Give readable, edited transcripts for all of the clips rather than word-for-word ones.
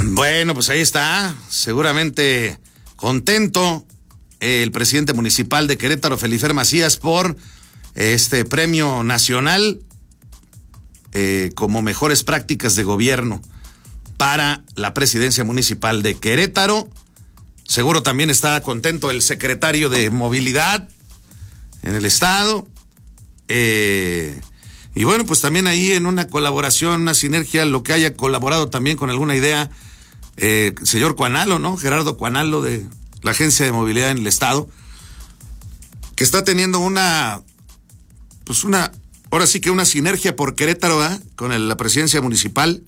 Bueno, pues ahí está, seguramente contento el presidente municipal de Querétaro, Felifer Macías, por este premio nacional como mejores prácticas de gobierno para la presidencia municipal de Querétaro. Seguro también está contento el secretario de Movilidad en el estado. Y bueno, pues también ahí en una colaboración, una sinergia, lo que haya colaborado también con alguna idea, señor Cuanalo, ¿no? Gerardo Cuanalo de la Agencia de Movilidad en el estado, que está teniendo ahora sí que una sinergia por Querétaro, ¿eh? Con la presidencia municipal.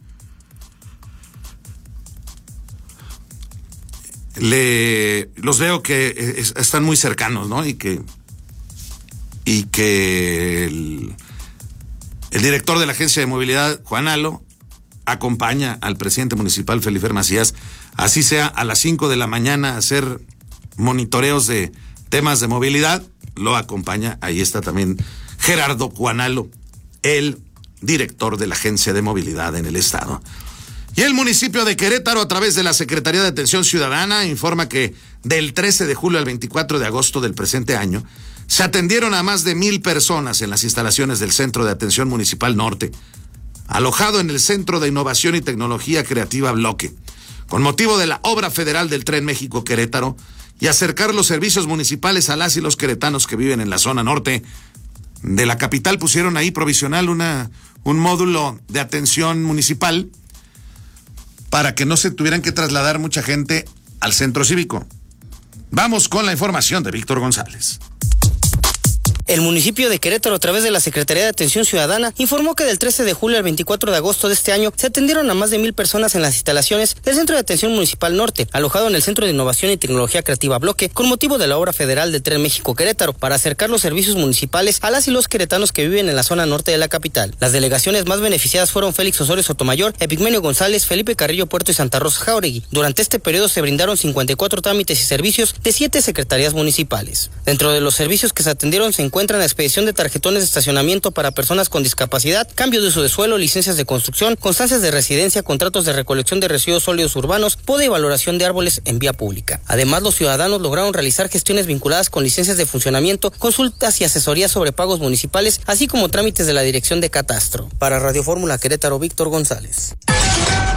Los veo que están muy cercanos, ¿no? Y que el director de la Agencia de Movilidad, Cuanalo, acompaña al presidente municipal, Felifer Macías, así sea a las 5 de la mañana a hacer monitoreos de temas de movilidad, lo acompaña. Ahí está también Gerardo Cuanalo, el director de la Agencia de Movilidad en el estado. Y el municipio de Querétaro, a través de la Secretaría de Atención Ciudadana, informa que del 13 de julio al 24 de agosto del presente año, se atendieron a más de 1,000 personas en las instalaciones del Centro de Atención Municipal Norte, alojado en el Centro de Innovación y Tecnología Creativa Bloque, con motivo de la obra federal del Tren México-Querétaro, y acercar los servicios municipales a las y los queretanos que viven en la zona norte de la capital. Pusieron ahí provisional un módulo de atención municipal para que no se tuvieran que trasladar mucha gente al centro cívico. Vamos con la información de Víctor González. El municipio de Querétaro, a través de la Secretaría de Atención Ciudadana, informó que del 13 de julio al 24 de agosto de este año se atendieron a más de 1,000 personas en las instalaciones del Centro de Atención Municipal Norte, alojado en el Centro de Innovación y Tecnología Creativa Bloque, con motivo de la obra federal del Tren México-Querétaro, para acercar los servicios municipales a las y los queretanos que viven en la zona norte de la capital. Las delegaciones más beneficiadas fueron Félix Osorio Sotomayor, Epigmenio González, Felipe Carrillo Puerto y Santa Rosa Jáuregui. Durante este periodo se brindaron 54 trámites y servicios de 7 secretarías municipales. Dentro de los servicios que se atendieron se encuentran la expedición de tarjetones de estacionamiento para personas con discapacidad, cambio de uso de suelo, licencias de construcción, constancias de residencia, contratos de recolección de residuos sólidos urbanos, poda y valoración de árboles en vía pública. Además, los ciudadanos lograron realizar gestiones vinculadas con licencias de funcionamiento, consultas y asesorías sobre pagos municipales, así como trámites de la Dirección de Catastro. Para Radio Fórmula Querétaro, Víctor González.